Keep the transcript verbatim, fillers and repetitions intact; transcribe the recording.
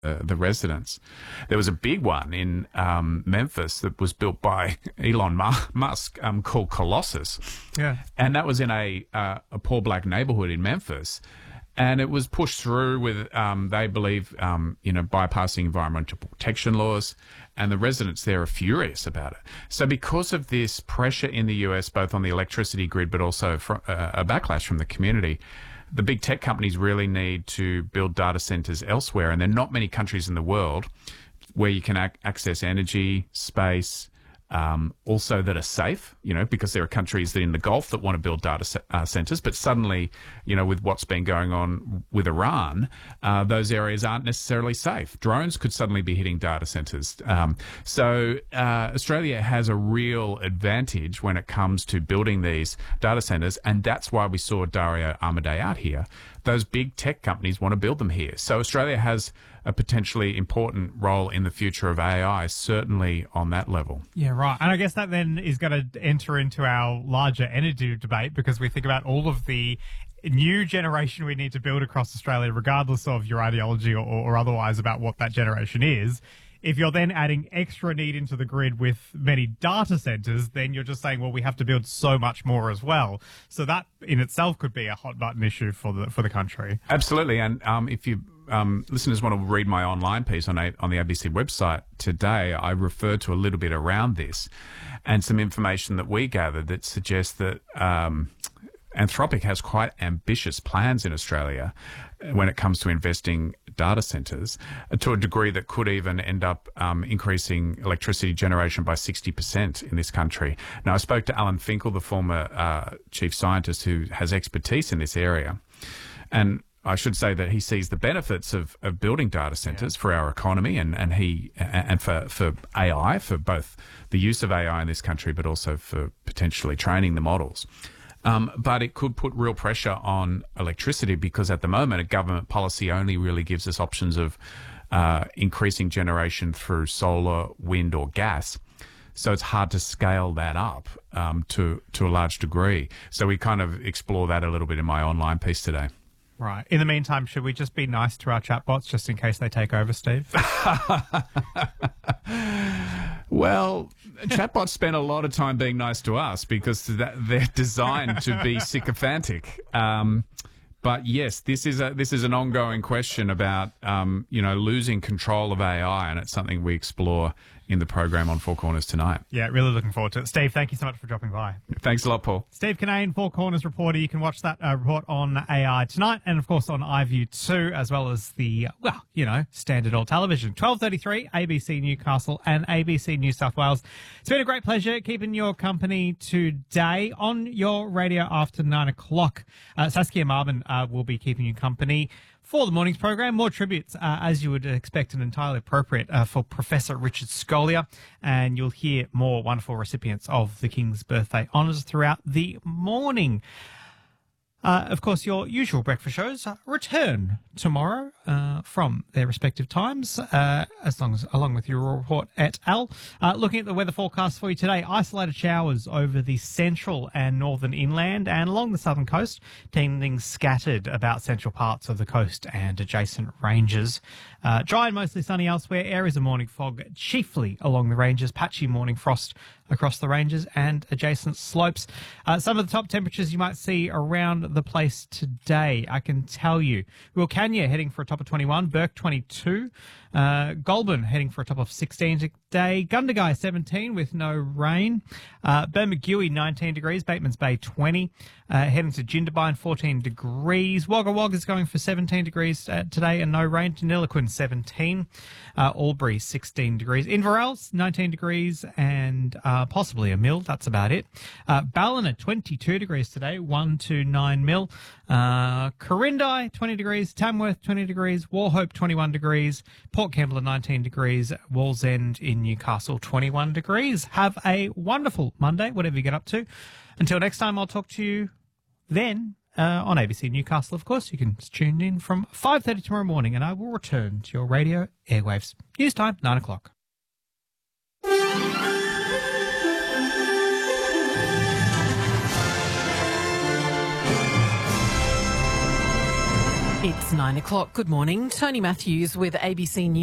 uh, the residents. There was a big one in um, Memphis that was built by Elon Musk um, called Colossus. Yeah. And that was in a, uh, a poor black neighborhood in Memphis. And it was pushed through with, um, they believe, um, you know, bypassing environmental protection laws, and the residents there are furious about it. So because of this pressure in the U S, both on the electricity grid, but also for, uh, a backlash from the community, the big tech companies really need to build data centers elsewhere. And there are not many countries in the world where you can ac- access energy, space, Um, also that are safe, you know, because there are countries that in the Gulf that want to build data c- uh, centers, but suddenly, you know, with what's been going on with Iran, uh, those areas aren't necessarily safe. Drones could suddenly be hitting data centers. Um, so uh, Australia has a real advantage when it comes to building these data centers, and that's why we saw Dario Amodei out here. Those big tech companies want to build them here. So Australia has a potentially important role in the future of A I, certainly on that level. Yeah, right. And I guess that then is going to enter into our larger energy debate, because we think about all of the new generation we need to build across Australia, regardless of your ideology or, or otherwise about what that generation is. If you're then adding extra need into the grid with many data centers, then you're just saying, well, we have to build so much more as well. So that in itself could be a hot button issue for the for the country. Absolutely. And um, if you um, listeners want to read my online piece on a, on the A B C website today, I refer to a little bit around this and some information that we gathered that suggests that um, Anthropic has quite ambitious plans in Australia when it comes to investing data centres, uh, to a degree that could even end up um, increasing electricity generation by sixty percent in this country. Now, I spoke to Alan Finkel, the former uh, chief scientist who has expertise in this area, and I should say that he sees the benefits of, of building data centres yeah. for our economy and, and he and for, for A I, for both the use of A I in this country, but also for potentially training the models. Um, but it could put real pressure on electricity, because at the moment a government policy only really gives us options of uh, increasing generation through solar, wind or gas. So it's hard to scale that up um, to, to a large degree. So we kind of explore that a little bit in my online piece today. Right. In the meantime, should we just be nice to our chatbots just in case they take over, Steve? Well, chatbots spend a lot of time being nice to us because that, they're designed to be sycophantic. Um, but yes, this is a this is an ongoing question about um, you know losing control of A I, and it's something we explore in the program on Four Corners tonight. Yeah, really looking forward to it. Steve, thank you so much for dropping by. Thanks a lot, Paul. Steve Kinane, Four Corners reporter. You can watch that uh, report on A I tonight, and of course on iView too, as well as the, well, you know, standard old television. twelve thirty-three, A B C Newcastle and A B C New South Wales. It's been a great pleasure keeping your company today on your radio after nine o'clock. Uh, Saskia Marvin uh, will be keeping you company for the morning's program. More tributes, uh, as you would expect, and entirely appropriate uh, for Professor Richard Scolia. And you'll hear more wonderful recipients of the King's Birthday Honours throughout the morning. Uh, of course, your usual breakfast shows return tomorrow uh, from their respective times, uh, as long as along with your report et al. Uh, looking at the weather forecast for you today, isolated showers over the central and northern inland and along the southern coast, tending scattered about central parts of the coast and adjacent ranges. Uh, dry and mostly sunny elsewhere. Areas of morning fog, chiefly along the ranges. Patchy morning frost across the ranges and adjacent slopes. Uh, some of the top temperatures you might see around the place today, I can tell you. Wilcannia heading for a top of twenty-one, Burke twenty-two, uh, Goulburn heading for a top of sixteen today, Gundagai seventeen with no rain, uh, Bermagui nineteen degrees, Bateman's Bay twenty, uh, heading to Jindabyne fourteen degrees, Wagga Wagga is going for seventeen degrees uh, today and no rain, Deniliquin seventeen, uh, Albury sixteen degrees, Inverell nineteen degrees and uh, possibly a mil, that's about it. Uh, Ballina twenty-two degrees today, one to nine mil. Uh, Corindi twenty degrees, Tamworth twenty degrees, Warhope twenty-one degrees, Port Kembla nineteen degrees, Wallsend in Newcastle twenty-one degrees. Have a wonderful Monday, whatever you get up to. Until next time, I'll talk to you then uh, on A B C Newcastle, of course. You can tune in from five thirty tomorrow morning, and I will return to your radio airwaves. News time, nine o'clock. It's nine o'clock. Good morning. Tony Matthews with A B C News.